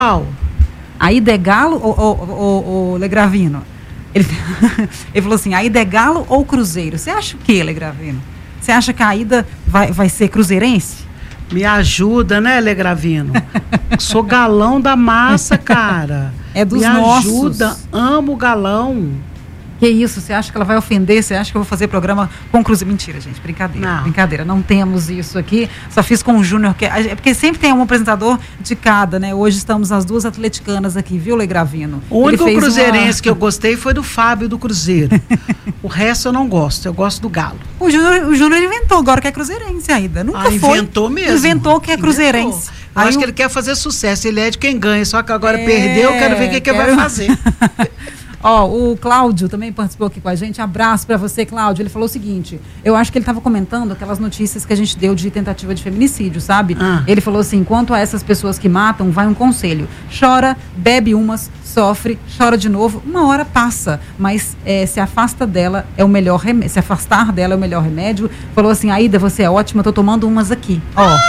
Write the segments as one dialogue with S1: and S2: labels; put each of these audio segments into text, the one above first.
S1: A ida é Galo ou Legravino? Ele falou assim, a ida é Galo ou Cruzeiro? Você acha o que, Legravino? Você acha que a ida vai ser cruzeirense?
S2: Me ajuda, né, Legravino? Sou galão da massa, cara.
S1: É dos
S2: nossos. Me ajuda, amo galão.
S1: Que isso, você acha que ela vai ofender? Você acha que eu vou fazer programa com Cruzeiro? Mentira, gente, brincadeira.
S2: Não.
S1: Brincadeira, não temos isso aqui. Só fiz com o Júnior, porque sempre tem um apresentador de cada, né? Hoje estamos as duas atleticanas aqui, viu, Legravino?
S2: O único cruzeirense que eu gostei foi do Fábio do Cruzeiro. O resto eu não gosto, eu gosto do Galo.
S1: O Júnior inventou agora que é cruzeirense ainda. Nunca foi.
S2: Inventou mesmo.
S1: Inventou que é cruzeirense.
S2: Eu acho que ele quer fazer sucesso, ele é de quem ganha, só que agora perdeu, eu quero ver o que ele vai fazer.
S1: O Cláudio também participou aqui com a gente. Abraço para você, Cláudio. Ele falou o seguinte, eu acho que ele estava comentando aquelas notícias que a gente deu de tentativa de feminicídio, sabe? Ele falou assim, quanto a essas pessoas que matam, vai um conselho. Chora, bebe umas, sofre, chora de novo, uma hora passa, mas se afasta dela é o melhor remédio, se afastar dela é o melhor remédio. Falou assim, Aida, você é ótima, tô tomando umas aqui.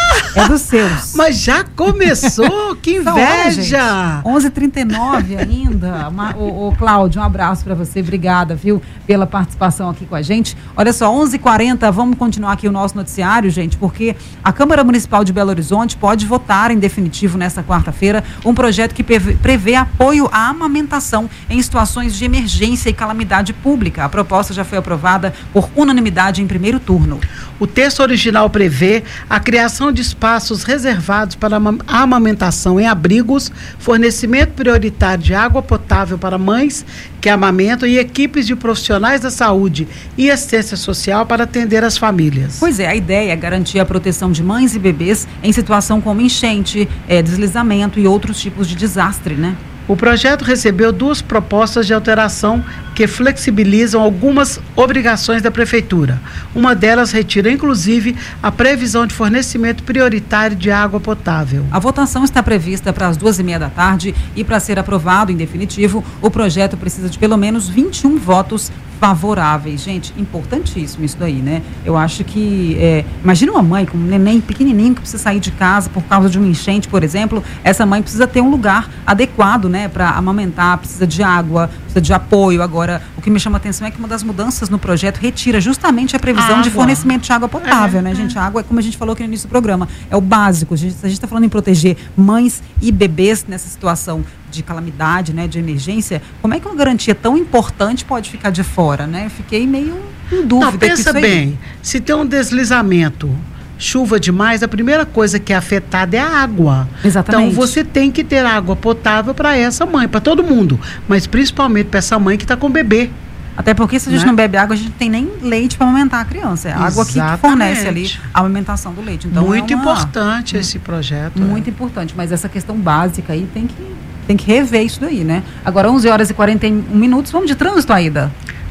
S1: É dos seus.
S2: Mas já começou, que inveja!
S1: 11h39 ainda. O Cláudio, um abraço para você, obrigada, viu, pela participação aqui com a gente. Olha só, 11h40, vamos continuar aqui o nosso noticiário, gente, porque a Câmara Municipal de Belo Horizonte pode votar em definitivo nesta quarta-feira um projeto que prevê apoio à amamentação em situações de emergência e calamidade pública. A proposta já foi aprovada por unanimidade em primeiro turno.
S2: O texto original prevê a criação de espaços reservados para a amamentação em abrigos, fornecimento prioritário de água potável para mães que amamentam e equipes de profissionais da saúde e assistência social para atender as famílias.
S1: Pois é, a ideia é garantir a proteção de mães e bebês em situação como enchente, deslizamento e outros tipos de desastre, né?
S2: O projeto recebeu 2 propostas de alteração que flexibilizam algumas obrigações da Prefeitura. Uma delas retira, inclusive, a previsão de fornecimento prioritário de água potável.
S1: A votação está prevista para as 2h30 da tarde e, para ser aprovado em definitivo, o projeto precisa de pelo menos 21 votos favoráveis. Gente, importantíssimo isso daí, né? Eu acho que, imagina uma mãe com um neném pequenininho que precisa sair de casa por causa de uma enchente, por exemplo, essa mãe precisa ter um lugar adequado, né, para amamentar, precisa de água, precisa de apoio. Agora, o que me chama a atenção é que uma das mudanças no projeto retira justamente a previsão de fornecimento de água potável, né, gente? A água é, como a gente falou aqui no início do programa, é o básico. A gente está falando em proteger mães e bebês nessa situação de calamidade, né, de emergência. Como é que uma garantia tão importante pode ficar de fora, né? Eu fiquei meio em dúvida.
S2: Não, pensa bem, se tem um deslizamento, chuva demais, a primeira coisa que é afetada é a água.
S1: Exatamente.
S2: Então você tem que ter água potável para essa mãe, para todo mundo, mas principalmente para essa mãe que está com bebê.
S1: Até porque se a gente não bebe água, a gente não tem nem leite para amamentar a criança. É a água que fornece ali a amamentação do leite. Então,
S2: muito importante esse projeto.
S1: Muito importante, mas essa questão básica aí tem que rever isso daí, né? Agora, 11h41, vamos de trânsito, Aida?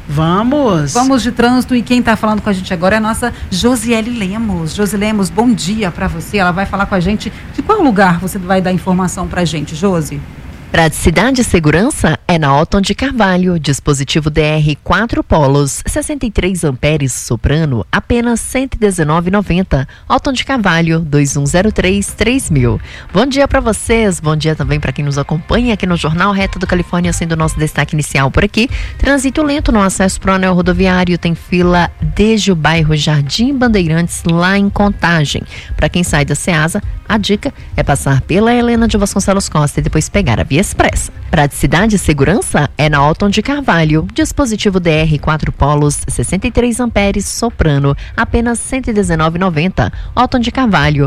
S2: Vamos!
S1: Vamos de trânsito, e quem está falando com a gente agora é a nossa Josiele Lemos. Josi Lemos, bom dia para você. Ela vai falar com a gente de qual lugar você vai dar informação para a gente, Josi?
S3: Praticidade e segurança é na Otton de Carvalho. Dispositivo DR 4 polos, 63 amperes soprano, apenas R$ 119,90. Otton de Carvalho, 2103-3000. Bom dia para vocês, bom dia também para quem nos acompanha aqui no Jornal Reta do Califórnia, sendo o nosso destaque inicial por aqui. Trânsito lento no acesso para o anel rodoviário, tem fila desde o bairro Jardim Bandeirantes, lá em Contagem. Para quem sai da Ceasa, a dica é passar pela Helena de Vasconcelos Costa e depois pegar a via expressa. Praticidade e segurança é na Otton de Carvalho. Dispositivo DR 4 polos, 63 amperes soprano, apenas R$ 119,90. Otton de Carvalho,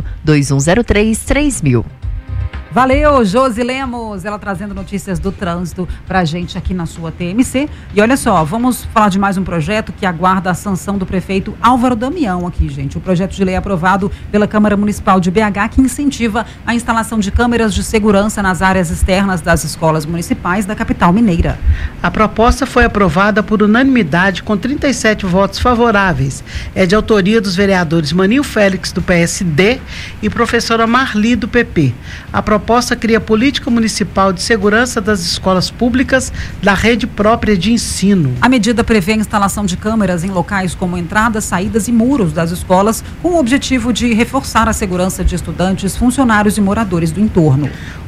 S3: 2103-3000.
S1: Valeu, Josi Lemos, ela trazendo notícias do trânsito pra gente aqui na sua TMC. E olha só, vamos falar de mais um projeto que aguarda a sanção do prefeito Álvaro Damião aqui, gente. O projeto de lei aprovado pela Câmara Municipal de BH, que incentiva a instalação de câmeras de segurança nas áreas externas das escolas municipais da capital mineira.
S2: A proposta foi aprovada por unanimidade com 37 votos favoráveis. É de autoria dos vereadores Maninho Félix, do PSD, e professora Marli, do PP. A proposta cria política municipal de segurança das escolas públicas da rede própria de ensino.
S1: A medida prevê a instalação de câmeras em locais como entradas, saídas e muros das escolas, com o objetivo de reforçar a segurança de estudantes, funcionários e moradores do entorno.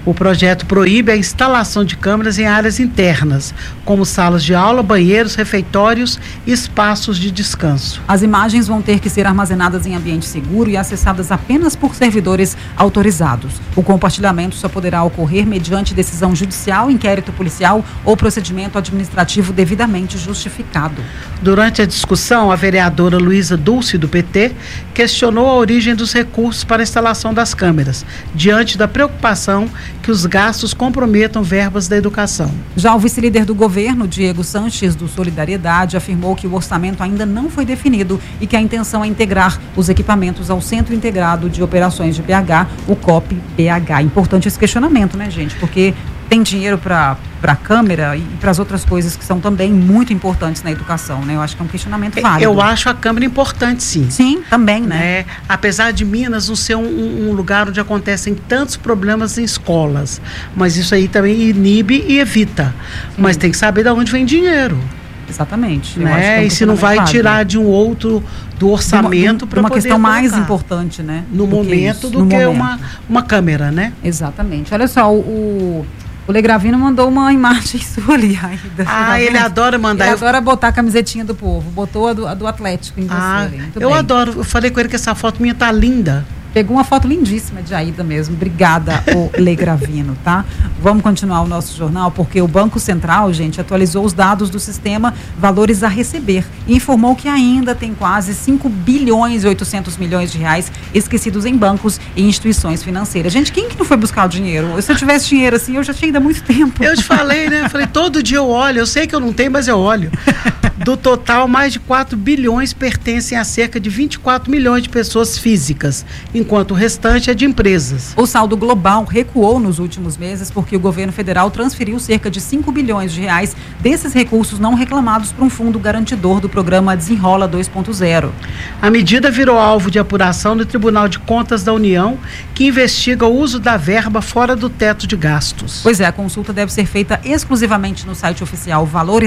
S2: O projeto proíbe a instalação de câmeras em áreas internas, como salas de aula, banheiros, refeitórios e espaços de descanso.
S1: As imagens vão ter que ser armazenadas em ambiente seguro e acessadas apenas por servidores autorizados. O compartilhamento só poderá ocorrer mediante decisão judicial, inquérito policial ou procedimento administrativo devidamente justificado.
S2: Durante a discussão, a vereadora Luísa Dulce, do PT, questionou a origem dos recursos para a instalação das câmeras, diante da preocupação que os gastos comprometam verbas da educação.
S1: Já o vice-líder do governo, Diego Sanches, do Solidariedade, afirmou que o orçamento ainda não foi definido e que a intenção é integrar os equipamentos ao Centro Integrado de Operações de BH, o COP-BH. Importante esse questionamento, né, gente? Porque tem dinheiro para a câmera e para as outras coisas que são também muito importantes na educação, né? Eu acho que é um questionamento válido.
S2: Eu acho a câmera importante, sim.
S1: Sim, também, né?
S2: Apesar de Minas não ser um lugar onde acontecem tantos problemas em escolas, mas isso aí também inibe e evita. Mas tem que saber de onde vem dinheiro.
S1: Exatamente.
S2: Né? E se não vai tirar de um outro do orçamento para
S1: uma questão mais importante, né?
S2: No momento do que uma câmera, né?
S1: Exatamente. Olha só, o Legravino mandou uma imagem sua ali, Aida.
S2: Ele adora mandar.
S1: Ele adora botar a camisetinha do povo. Botou a do Atlético em você.
S2: Eu adoro. Eu falei com ele que essa foto minha tá linda.
S1: Pegou uma foto lindíssima de Aida mesmo. Obrigada, o Legravino, tá? Vamos continuar o nosso jornal, porque o Banco Central, gente, atualizou os dados do sistema Valores a Receber e informou que ainda tem quase 5 bilhões e 800 milhões de reais esquecidos em bancos e instituições financeiras. Gente, quem que não foi buscar o dinheiro? Se eu tivesse dinheiro assim, eu já tinha ido há muito tempo.
S2: Eu te falei, né? Eu falei, todo dia eu olho. Eu sei que eu não tenho, mas eu olho. Do total, mais de 4 bilhões pertencem a cerca de 24 milhões de pessoas físicas, enquanto o restante é de empresas.
S1: O saldo global recuou nos últimos meses porque o governo federal transferiu cerca de 5 bilhões de reais desses recursos não reclamados para um fundo garantidor do programa Desenrola 2.0.
S2: A medida virou alvo de apuração do Tribunal de Contas da União, que investiga o uso da verba fora do teto de gastos.
S1: Pois é, a consulta deve ser feita exclusivamente no site oficial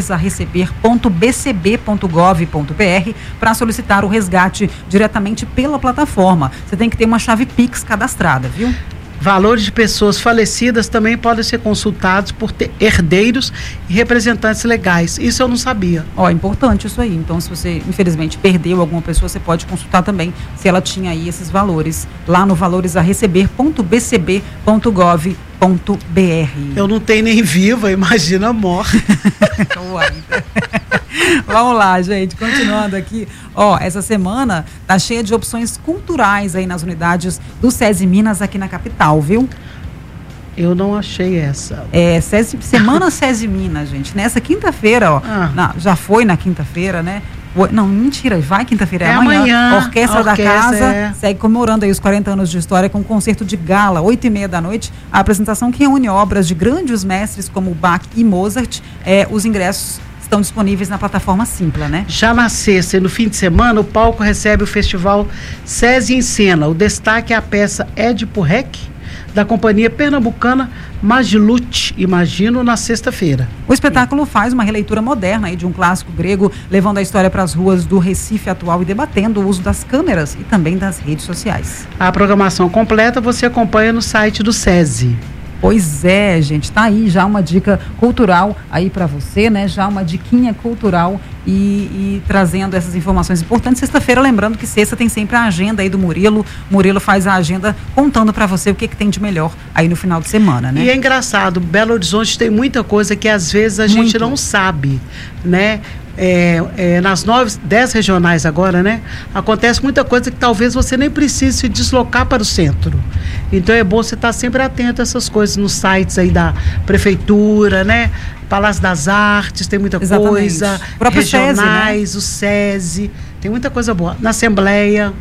S1: valoresareceber.bcb.gov.br para solicitar o resgate diretamente pela plataforma. Você tem que ter uma chave Pix cadastrada, viu?
S2: Valores de pessoas falecidas também podem ser consultados por herdeiros e representantes legais. Isso eu não sabia.
S1: É importante isso aí. Então, se você, infelizmente, perdeu alguma pessoa, você pode consultar também se ela tinha aí esses valores lá no valoresareceber.bcb.gov.br.
S2: Eu não tenho nem viva, imagina morta.
S1: Vamos lá, gente, continuando aqui. Essa semana tá cheia de opções culturais aí nas unidades do SESI Minas aqui na capital, viu?
S2: Eu não achei essa.
S1: Semana SESI Minas, gente. Nessa quinta-feira, já foi na quinta-feira, né? Não, mentira, vai quinta-feira, é amanhã. A Orquestra da Casa segue comemorando aí os 40 anos de história com um concerto de gala, 8h30 da noite. A apresentação que reúne obras de grandes mestres como Bach e Mozart. Os ingressos estão disponíveis na plataforma Simpla, né? Já
S2: na sexta e no fim de semana, o palco recebe o festival SESI em Cena. O destaque é a peça Édipo Rec, da companhia pernambucana Magilute, imagino, na sexta-feira.
S1: O espetáculo faz uma releitura moderna aí de um clássico grego, levando a história para as ruas do Recife atual e debatendo o uso das câmeras e também das redes sociais.
S2: A programação completa você acompanha no site do SESI.
S1: Pois é, gente, tá aí já uma dica cultural aí para você, né? Já uma diquinha cultural e trazendo essas informações importantes. Sexta-feira, lembrando que sexta tem sempre a agenda aí do Murilo. Murilo faz a agenda contando para você o que tem de melhor aí no final de semana, né?
S2: E é engraçado, Belo Horizonte tem muita coisa que às vezes a gente não sabe, né? Nas 10 regionais agora, né? Acontece muita coisa que talvez você nem precise se deslocar para o centro. Então é bom você estar sempre atento a essas coisas nos sites aí da prefeitura, né? Palácio das Artes, tem muita coisa. Regionais, o SESI, tem muita coisa boa. Na Assembleia.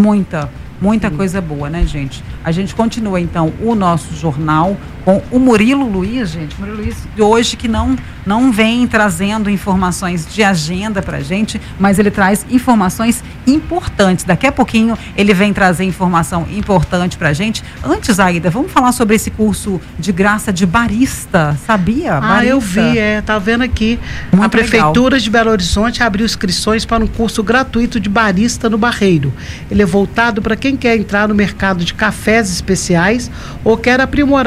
S1: Muita coisa boa, né, gente? A gente continua, então, o nosso jornal com o Murilo Luiz, gente. Murilo Luiz, hoje que não vem trazendo informações de agenda pra gente, mas ele traz informações importantes. Daqui a pouquinho ele vem trazer informação importante pra gente. Antes, Aida, vamos falar sobre esse curso de graça de barista, sabia? Barista.
S2: Eu vi, tá vendo aqui.
S1: Muito
S2: a Prefeitura
S1: legal.
S2: de Belo Horizonte abriu inscrições para um curso gratuito de barista no Barreiro. Ele é voltado para quem quer entrar no mercado de cafés especiais ou quer aprimorar os conhecimentos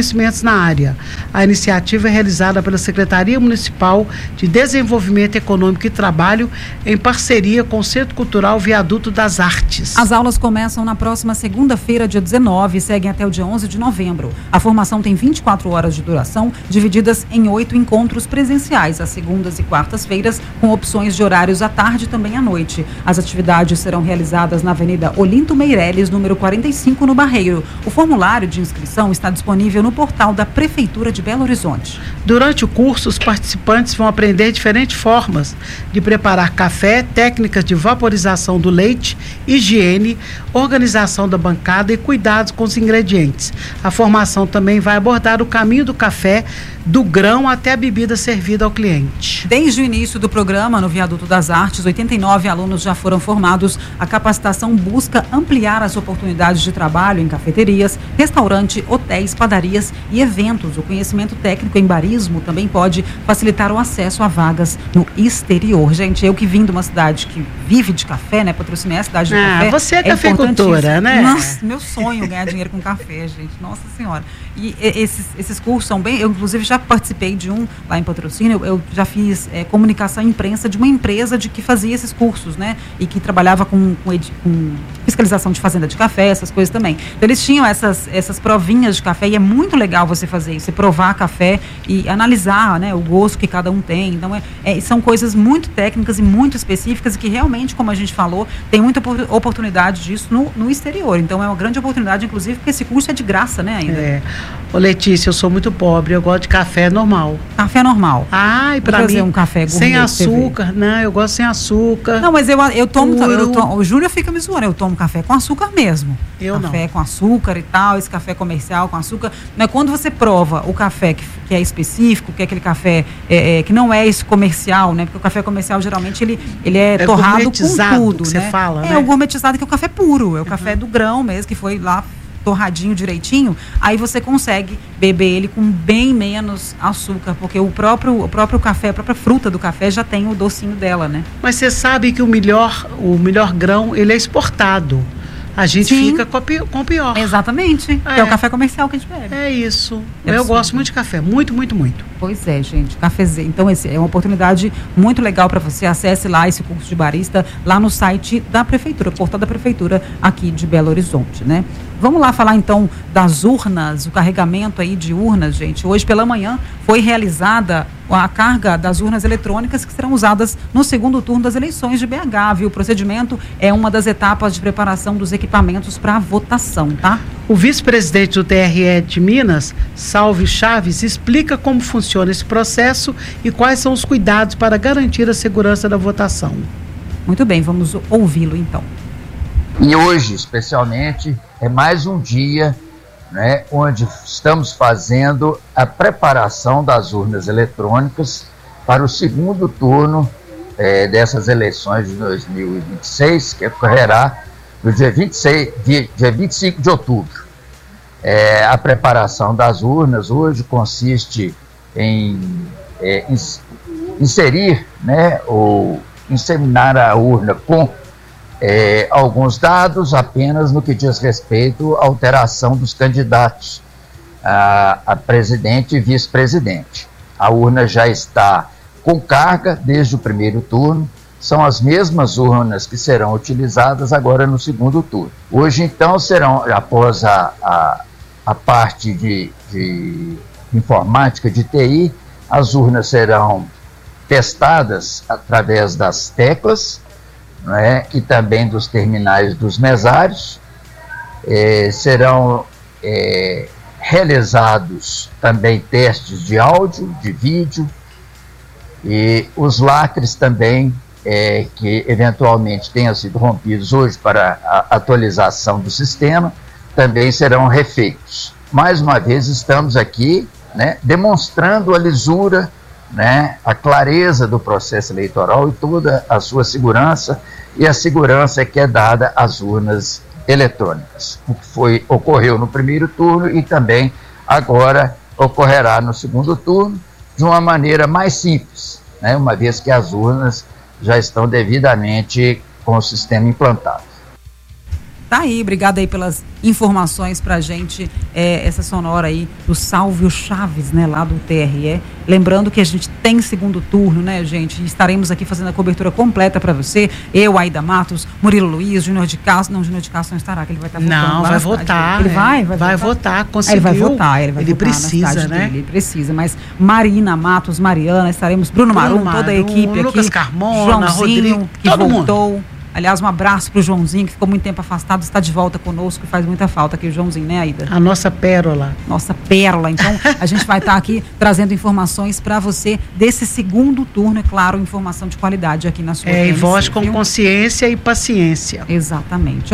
S2: conhecimentos na área. A iniciativa é realizada pela Secretaria Municipal de Desenvolvimento Econômico e Trabalho em parceria com o Centro Cultural Viaduto das Artes.
S1: As aulas começam na próxima segunda-feira, dia 19, e seguem até o dia 11 de novembro. A formação tem 24 horas de duração, divididas em 8 encontros presenciais, às segundas e quartas-feiras, com opções de horários à tarde e também à noite. As atividades serão realizadas na Avenida Olinto Meireles, número 45, no Barreiro. O formulário de inscrição está disponível no portal da Prefeitura de Belo Horizonte.
S2: Durante o curso, os participantes vão aprender diferentes formas de preparar café, técnicas de vaporização do leite, higiene, organização da bancada e cuidados com os ingredientes. A formação também vai abordar o caminho do café, do grão até a bebida servida ao cliente.
S1: Desde o início do programa, no Viaduto das Artes, 89 alunos já foram formados. A capacitação busca ampliar as oportunidades de trabalho em cafeterias, restaurante, hotéis, padarias e eventos. O conhecimento técnico em barismo também pode facilitar o acesso a vagas no exterior. Gente, eu que vim de uma cidade que vive de café, né? Patrocinei a cidade de café.
S2: Você é cafeicultora, né?
S1: Nossa, meu sonho é ganhar dinheiro com café, gente. Nossa Senhora. E esses cursos são bem... Eu, inclusive, já participei de um lá em Patrocínio. Eu já fiz comunicação e imprensa de uma empresa que fazia esses cursos, né? E que trabalhava com fiscalização de fazenda de café, essas coisas também. Então, eles tinham essas provinhas de café e é muito legal você fazer isso. Você provar café e analisar, né, o gosto que cada um tem. Então, são coisas muito técnicas e muito específicas e que realmente, como a gente falou, tem muita oportunidade disso no exterior. Então, é uma grande oportunidade, inclusive, porque esse curso é de graça, né, ainda.
S2: Ô, Letícia, eu sou muito pobre, eu gosto de café normal.
S1: Café normal.
S2: E pra mim,
S1: um café gourmet,
S2: sem açúcar. Não, eu gosto sem açúcar.
S1: Não, mas eu tomo, o Júnior fica me zoando, eu tomo café com açúcar mesmo. Café com açúcar e tal, esse café comercial com açúcar. Mas quando você prova o café que é específico, que é aquele café que não é esse comercial, né? Porque o café comercial, geralmente, ele é torrado com tudo,
S2: que
S1: né?
S2: Você fala,
S1: né? O gourmetizado, que é o café puro, é o café do grão mesmo, que foi lá torradinho direitinho, aí você consegue beber ele com bem menos açúcar, porque o próprio café, a própria fruta do café já tem o docinho dela, né?
S2: Mas você sabe que o melhor grão, ele é exportado. A gente fica com o pior.
S1: Exatamente. É o café comercial que a gente bebe.
S2: É isso. Eu gosto muito de café. Muito, muito, muito.
S1: Pois é, gente. Cafezinho. Então, esse é uma oportunidade muito legal para você. Acesse lá esse curso de barista lá no site da Prefeitura, portal da Prefeitura aqui de Belo Horizonte, né? Vamos lá falar então das urnas, o carregamento aí de urnas, gente. Hoje pela manhã foi realizada a carga das urnas eletrônicas que serão usadas no segundo turno das eleições de BH, viu? O procedimento é uma das etapas de preparação dos equipamentos para a votação, tá?
S2: O vice-presidente do TRE de Minas, Salve Chaves, explica como funciona esse processo e quais são os cuidados para garantir a segurança da votação.
S1: Muito bem, vamos ouvi-lo então.
S4: E hoje, especialmente, é mais um dia, né, onde estamos fazendo a preparação das urnas eletrônicas para o segundo turno dessas eleições de 2026, que ocorrerá no dia 25 de outubro. A preparação das urnas hoje consiste em inserir, né, ou inseminar a urna com alguns dados apenas no que diz respeito à alteração dos candidatos a presidente e vice-presidente. A urna já está com carga desde o primeiro turno, são as mesmas urnas que serão utilizadas agora no segundo turno. Hoje, então, serão, após a parte de informática, de TI, as urnas serão testadas através das teclas, né, e também dos terminais dos mesários. Serão realizados também testes de áudio, de vídeo, e os lacres também que eventualmente tenham sido rompidos hoje para a atualização do sistema, também serão refeitos. Mais uma vez estamos aqui, né, demonstrando a lisura, né, a clareza do processo eleitoral e toda a sua segurança, e a segurança que é dada às urnas eletrônicas. O que ocorreu no primeiro turno e também agora ocorrerá no segundo turno de uma maneira mais simples, né, uma vez que as urnas já estão devidamente com o sistema implantado.
S1: Tá aí, obrigada aí pelas informações pra gente, essa sonora aí do Sálvio Chaves, né, lá do TRE. Lembrando que a gente tem segundo turno, né, gente? Estaremos aqui fazendo a cobertura completa pra você. Eu, Aida Matos, Murilo Luiz, Júnior de Castro. Não, Júnior de Castro não estará, que ele vai estar votando.
S2: Não, vai votar.
S1: Ele vai
S2: votar, conseguiu.
S1: Ele vai votar,
S2: ele precisa, né?
S1: Ele precisa, mas Marina Matos, Mariana, estaremos, Bruno Marum, toda a equipe
S2: Lucas
S1: aqui.
S2: Carmona,
S1: Joãozinho,
S2: Rodrigo,
S1: que
S2: todo
S1: voltou.
S2: mundo.
S1: Aliás, um abraço para o Joãozinho, que ficou muito tempo afastado, está de volta conosco, que faz muita falta aqui o Joãozinho, né, Aida?
S2: A nossa pérola.
S1: Nossa pérola. Então, a gente vai estar aqui trazendo informações para você desse segundo turno, é claro, informação de qualidade aqui na sua
S2: e voz com consciência e paciência.
S1: Exatamente.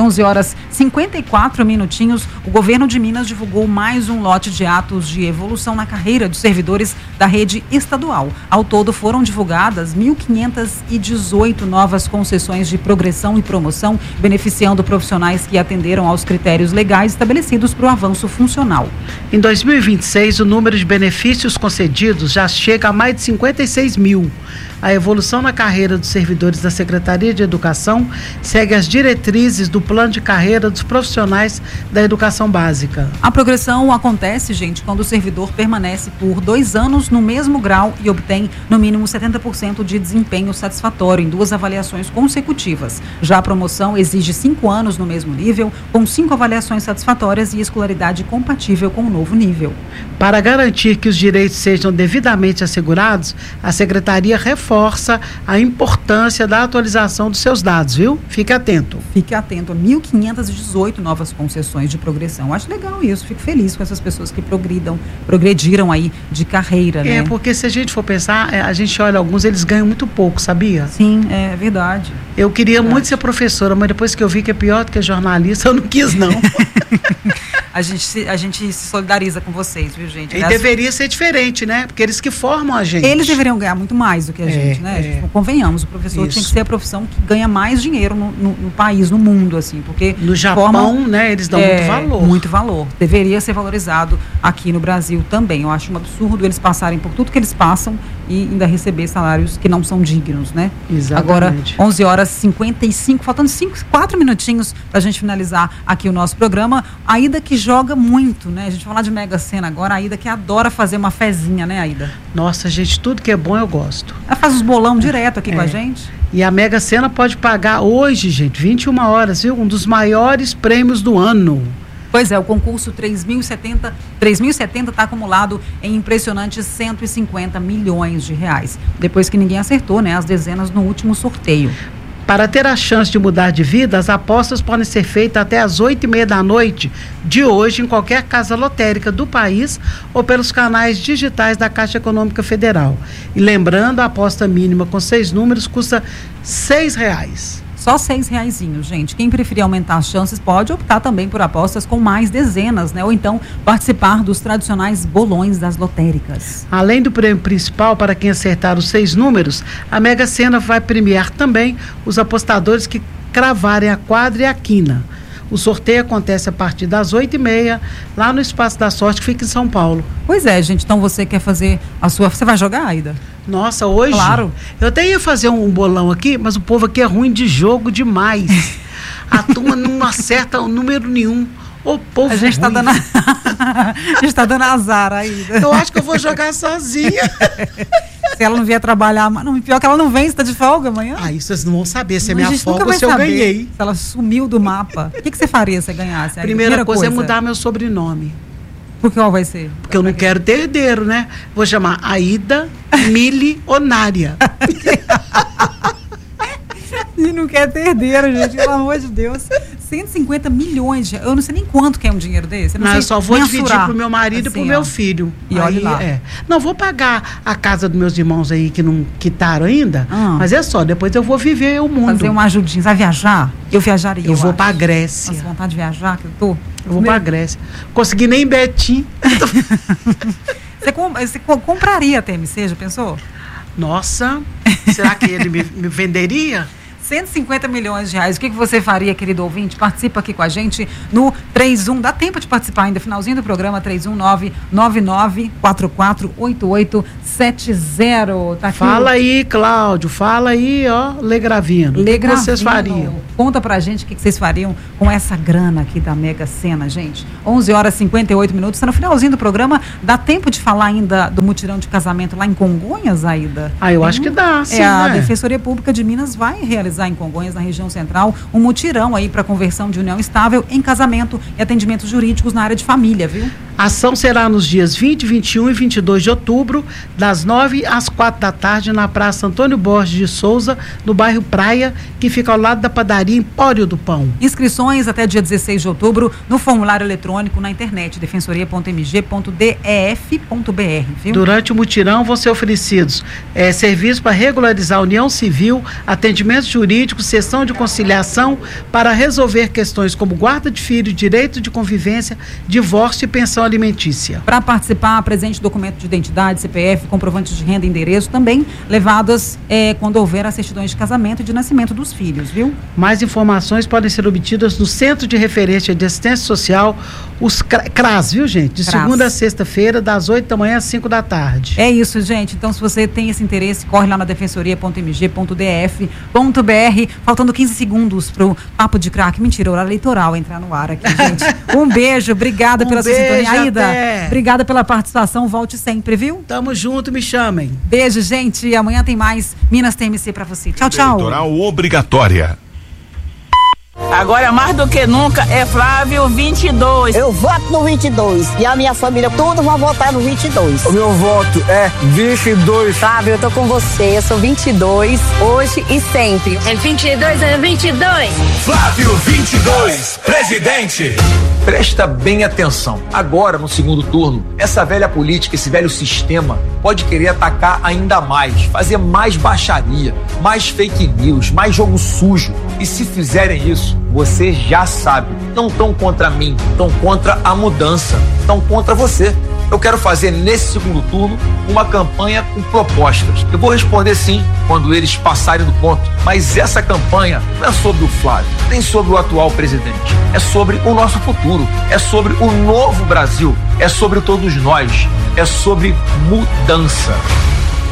S1: 11h54, o governo de Minas divulgou mais um lote de atos de evolução na carreira dos servidores da rede estadual. Ao todo, foram divulgadas 1.518 novas concessões de progressão e promoção, beneficiando profissionais que atenderam aos critérios legais estabelecidos para o avanço funcional.
S2: Em 2026, o número de benefícios concedidos já chega a mais de 56 mil. A evolução na carreira dos servidores da Secretaria de Educação segue as diretrizes do plano de carreira dos profissionais da educação básica.
S1: A progressão acontece, gente, quando o servidor permanece por 2 anos no mesmo grau e obtém, no mínimo, 70% de desempenho satisfatório em 2 avaliações consecutivas. Já a promoção exige 5 anos no mesmo nível, com 5 avaliações satisfatórias e escolaridade compatível com o novo nível.
S2: Para garantir que os direitos sejam devidamente assegurados, a Secretaria reforça a importância da atualização dos seus dados, viu? Fique atento.
S1: Fique atento. 1.518 novas concessões de progressão. Eu acho legal isso. Fico feliz com essas pessoas que progrediram aí de carreira, né?
S2: Porque se a gente for pensar, a gente olha alguns, eles ganham muito pouco, sabia?
S1: Sim, é verdade.
S2: Eu queria muito ser professora, mas depois que eu vi que é pior do que jornalista, eu não quis, não.
S1: A gente se solidariza com vocês, viu, gente?
S2: E deveria ser diferente, né? Porque eles que formam a gente.
S1: Eles deveriam ganhar muito mais do que a gente, né? Convenhamos, o professor tinha que ser a profissão que ganha mais dinheiro no país, no mundo, assim, porque...
S2: No Japão, né? Eles dão muito valor.
S1: Muito valor. Deveria ser valorizado aqui no Brasil também. Eu acho um absurdo eles passarem por tudo que eles passam e ainda receber salários que não são dignos, né?
S2: Exatamente.
S1: Agora, 11h55, faltando 4 minutinhos para a gente finalizar aqui o nosso programa. A Aida que joga muito, né? A gente vai falar de Mega Sena agora, a Aida que adora fazer uma fezinha, né, Aida?
S2: Nossa, gente, tudo que é bom eu gosto.
S1: Ela faz os bolão direto aqui com a gente.
S2: E a Mega Sena pode pagar hoje, gente, 21 horas, viu? Um dos maiores prêmios do ano.
S1: Pois é, o concurso 3.070 está acumulado em impressionantes 150 milhões de reais. Depois que ninguém acertou, né, as dezenas no último sorteio.
S2: Para ter a chance de mudar de vida, as apostas podem ser feitas até às 8h30 da noite de hoje em qualquer casa lotérica do país ou pelos canais digitais da Caixa Econômica Federal. E lembrando, a aposta mínima com 6 números custa R$6.
S1: Só R$6, gente. Quem preferir aumentar as chances pode optar também por apostas com mais dezenas, né? Ou então participar dos tradicionais bolões das lotéricas.
S2: Além do prêmio principal, para quem acertar os 6 números, a Mega Sena vai premiar também os apostadores que cravarem a quadra e a quina. O sorteio acontece a partir das 8h30, lá no Espaço da Sorte, que fica em São Paulo.
S1: Pois é, gente. Então você quer fazer a sua... Você vai jogar, Aida?
S2: Nossa, hoje?
S1: Claro.
S2: Eu até ia fazer um bolão aqui, mas o povo aqui é ruim de jogo demais. A turma não acerta o número nenhum. O povo
S1: a gente está dando a gente está dando azar, Aida.
S2: Eu acho que eu vou jogar sozinha.
S1: Se ela não vier trabalhar, não, pior que ela não vem, você está de folga amanhã.
S2: Aí vocês não vão saber se é minha folga ou se eu ganhei.
S1: Se ela sumiu do mapa. O que você faria se você ganhasse?
S2: Primeira coisa é mudar meu sobrenome.
S1: Por que qual vai ser?
S2: Porque eu não quero ter herdeiro, né? Vou chamar Aida Milionária.
S1: E não quer ter herdeiro, gente, pelo amor de Deus. 150 milhões, eu não sei nem quanto que é um dinheiro desse.
S2: Eu só vou dividir pro meu marido assim, e pro meu filho.
S1: E olha lá.
S2: Não, vou pagar a casa dos meus irmãos aí que não quitaram ainda, mas é só, depois eu vou viver o mundo.
S1: Fazer uma ajudinha, vai viajar? Eu viajaria.
S2: Eu vou pra Grécia.
S1: Nossa, vontade de viajar que eu tô?
S2: Eu vou pra Grécia. Consegui nem Betim.
S1: Você compraria a TMC, já pensou?
S2: Nossa, será que ele me venderia?
S1: 150 milhões de reais. O que você faria, querido ouvinte? Participa aqui com a gente no 31, dá tempo de participar ainda, finalzinho do programa, 319-9944-8870. Tá aqui.
S2: Fala aí, Cláudio, fala aí, ó, Legravino. O que vocês fariam?
S1: Conta pra gente o que vocês fariam com essa grana aqui da Mega Sena, gente. 11h58, tá no finalzinho do programa. Dá tempo de falar ainda do mutirão de casamento lá em Congonhas, Aida?
S2: Eu acho que dá, sim.
S1: A Defensoria Pública de Minas vai realizar em Congonhas, na região central, um mutirão aí para conversão de união estável em casamento e atendimentos jurídicos na área de família, viu?
S2: A ação será nos dias 20, 21 e 22 de outubro, das 9 às 4 da tarde, na Praça Antônio Borges de Souza, no bairro Praia, que fica ao lado da padaria Empório do Pão.
S1: Inscrições até dia 16 de outubro no formulário eletrônico na internet, defensoria.mg.def.br, viu?
S2: Durante o mutirão vão ser oferecidos serviços para regularizar a união civil, atendimentos jurídicos, sessão de conciliação para resolver questões como guarda de filho, direito de convivência, divórcio e pensão alimentícia.
S1: Para participar, apresente documento de identidade, CPF, comprovante de renda e endereço, também levadas quando houver as certidões de casamento e de nascimento dos filhos, viu?
S2: Mais informações podem ser obtidas no Centro de Referência de Assistência Social, os CRAS, viu, gente? De segunda a sexta-feira, das 8 da manhã às 5 da tarde.
S1: É isso, gente. Então, se você tem esse interesse, corre lá na defensoria.mg.df.br. Faltando 15 segundos pro Papo de Craque. Mentira, horário eleitoral entrar no ar aqui, gente. Um beijo, obrigada pela sua sintonia. Aida, obrigada pela participação. Volte sempre, viu?
S2: Tamo junto, me chamem.
S1: Beijo, gente. Amanhã tem mais Minas TMC pra você. Tchau, tchau.
S5: Eleitoral obrigatória.
S6: Agora, mais do que nunca, é Flávio 22.
S7: Eu voto no 22. E a minha família, todos vão votar no 22.
S8: O meu voto é 22.
S7: Flávio, eu tô com você. Eu sou 22, hoje e sempre.
S9: É 22, é 22.
S5: Flávio 22, presidente.
S10: Presta bem atenção. Agora, no segundo turno, essa velha política, esse velho sistema pode querer atacar ainda mais, fazer mais baixaria, mais fake news, mais jogo sujo. E se fizerem isso, você já sabe, não estão contra mim, estão contra a mudança, estão contra você. Eu quero fazer nesse segundo turno uma campanha com propostas. Eu vou responder sim quando eles passarem do ponto, mas essa campanha não é sobre o Flávio, nem sobre o atual presidente. É sobre o nosso futuro, é sobre o novo Brasil, é sobre todos nós, é sobre mudança.